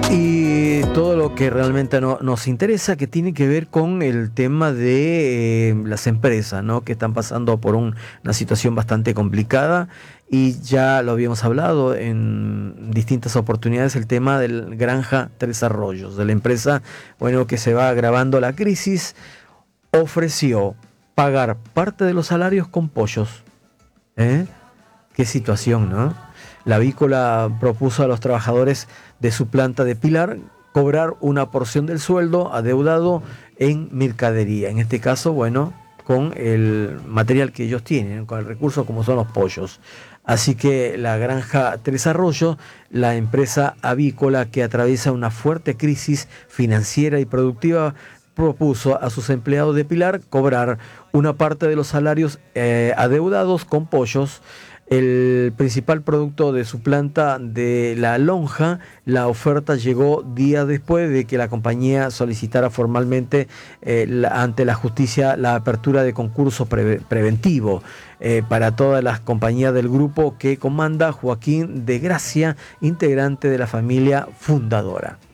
Y todo lo que realmente nos interesa, que tiene que ver con el tema de las empresas, ¿no? Que están pasando por una situación bastante complicada, y ya lo habíamos hablado en distintas oportunidades, el tema del Granja Tres Arroyos, de la empresa, bueno, que se va agravando la crisis, ofreció pagar parte de los salarios con pollos. ¿Eh? Qué situación, ¿no? La avícola propuso a los trabajadores de su planta de Pilar cobrar una porción del sueldo adeudado en mercadería. En este caso, bueno, con el material que ellos tienen, con el recurso como son los pollos. Así que la granja Tres Arroyos, la empresa avícola que atraviesa una fuerte crisis financiera y productiva, propuso a sus empleados de Pilar cobrar una parte de los salarios adeudados con pollos, el principal producto de su planta de La Lonja. La oferta llegó días después de que la compañía solicitara formalmente ante la justicia la apertura de concurso preventivo para todas las compañías del grupo que comanda Joaquín de Gracia, integrante de la familia fundadora.